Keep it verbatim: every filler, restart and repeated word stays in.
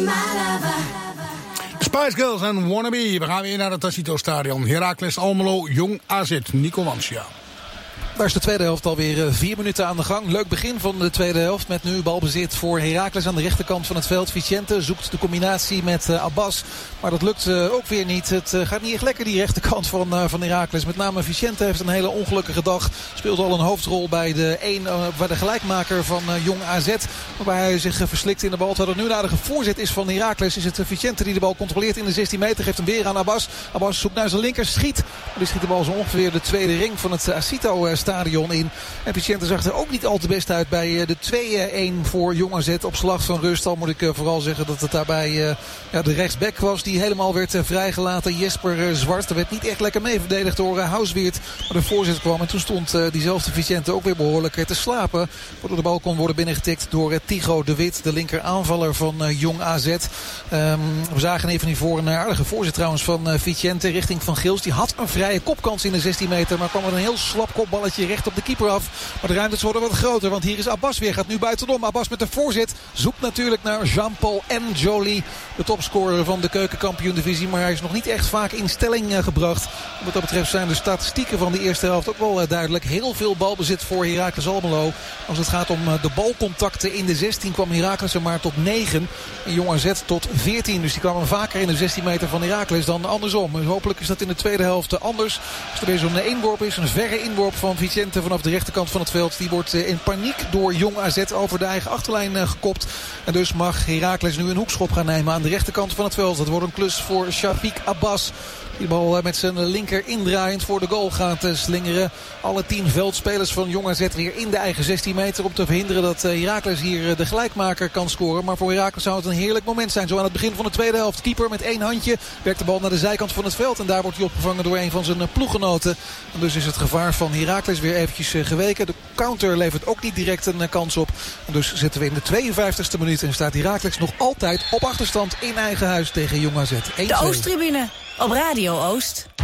Spice Girls en Wannabe. We gaan weer naar het Tacito Stadion. Heracles Almelo, Jong A Z. Nico Mancia. Daar is de tweede helft alweer vier minuten aan de gang. Leuk begin van de tweede helft met nu balbezit voor Heracles aan de rechterkant van het veld. Vicente zoekt de combinatie met uh, Abbas. Maar dat lukt uh, ook weer niet. Het uh, gaat niet echt lekker die rechterkant van, uh, van Heracles. Met name Vicente heeft een hele ongelukkige dag. Speelt al een hoofdrol bij de, een, uh, bij de gelijkmaker van uh, Jong A Z. Waarbij hij zich uh, verslikt in de bal. Terwijl het nu een aardige voorzet is van Heracles. Is het uh, Vicente die de bal controleert in de zestien meter. Geeft hem weer aan Abbas. Abbas zoekt naar zijn linker. Schiet. Maar die schiet de bal zo ongeveer de tweede ring van het uh, Acito uh, stadion in. En Vicente zag er ook niet al te best uit bij uh, de twee-een voor Jong A Z op slag van rust. Al moet ik uh, vooral zeggen dat het daarbij uh, ja, de rechtsback was die helemaal werd uh, vrijgelaten. Jesper uh, Zwart. Er werd niet echt lekker mee verdedigd door uh, Housweert. Maar de voorzet kwam en toen stond uh, diezelfde Vicente ook weer behoorlijk uh, te slapen. Waardoor de bal kon worden binnengetikt door uh, Tigo de Wit, de linker aanvaller van uh, Jong A Z. Um, we zagen even hiervoor een aardige voorzet trouwens van uh, Vicente richting Van Gils. Die had een vrije kopkans in de zestien meter, maar kwam er een heel slap kopballetje recht op de keeper af. Maar de ruimtes worden wat groter, want hier is Abbas weer. Gaat nu buitenom. Abbas met de voorzet. Zoekt natuurlijk naar Jean-Paul N'Joli. De topscorer van de keukenkampioen-divisie. Maar hij is nog niet echt vaak in stelling uh, gebracht. Wat dat betreft zijn de statistieken van de eerste helft ook wel uh, duidelijk. Heel veel balbezit voor Heracles Almelo. Als het gaat om uh, de balcontacten in de zestien kwam Heracles er maar tot negen. En Jong A Z tot veertien. Dus die kwamen vaker in de zestien meter van Heracles dan andersom. Dus hopelijk is dat in de tweede helft anders. Als er weer zo'n inworp is. Een verre inworp van Vicente vanaf de rechterkant van het veld. Die wordt uh, in paniek door Jong A Z over de eigen achterlijn uh, gekopt. En dus mag Heracles nu een hoekschop gaan nemen aan de rechterkant van het veld. Dat wordt een klus voor Shafiq Abbas. Die de bal met zijn linker indraaiend voor de goal gaat slingeren. Alle tien veldspelers van Jong A Z weer in de eigen zestien meter. Om te verhinderen dat Heracles hier de gelijkmaker kan scoren. Maar voor Heracles zou het een heerlijk moment zijn. Zo aan het begin van de tweede helft. Keeper met één handje werkt de bal naar de zijkant van het veld. En daar wordt hij opgevangen door een van zijn ploeggenoten. En dus is het gevaar van Heracles weer eventjes geweken. De counter levert ook niet direct een kans op. En dus zitten we in de tweeënvijftigste minuut. En staat Heracles nog altijd op achterstand in eigen huis tegen Jong A Z. één twee. De Oosttribune op Radio Oost.